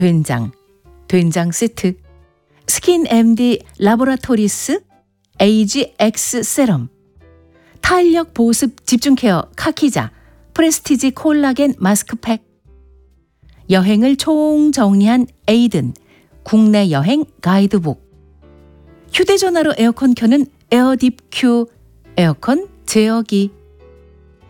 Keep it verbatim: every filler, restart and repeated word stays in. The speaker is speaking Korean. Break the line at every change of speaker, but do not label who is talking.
된장, 된장 세트, 스킨 엠디 라보라토리스 에이지 X 세럼, 탄력 보습 집중 케어 카키자 프레스티지 콜라겐 마스크팩, 여행을 총정리한 에이든 국내 여행 가이드북, 휴대전화로 에어컨 켜는 에어딥 큐 에어컨 제어기,